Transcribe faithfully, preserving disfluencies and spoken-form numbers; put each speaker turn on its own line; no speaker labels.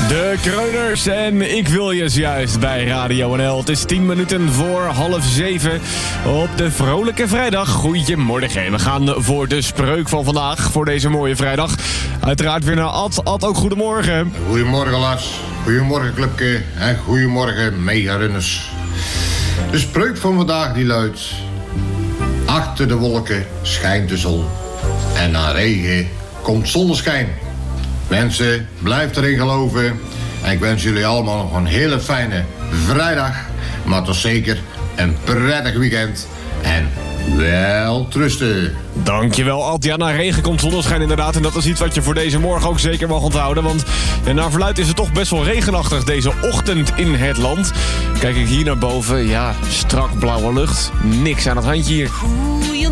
De Kreuners en ik wil je juist bij Radio N L. Het is tien minuten voor half zeven op de vrolijke vrijdag. Goedemorgen. We gaan voor de spreuk van vandaag, voor deze mooie vrijdag. Uiteraard weer naar Ad. Ad, ook goedemorgen.
Goedemorgen Lars. Goedemorgen Clubke. En goedemorgen mega-runners. De spreuk van vandaag die luidt: achter de wolken schijnt de zon. En na regen komt zonneschijn. Mensen, blijf erin geloven. En ik wens jullie allemaal nog een hele fijne vrijdag. Maar toch zeker een prettig weekend. En wel trusten.
Dankjewel, Ad. Ja, na regen komt zonneschijn inderdaad. En dat is iets wat je voor deze morgen ook zeker mag onthouden. Want ja, naar verluidt is het toch best wel regenachtig deze ochtend in het land. Kijk ik hier naar boven, ja, strak blauwe lucht. Niks aan het handje hier.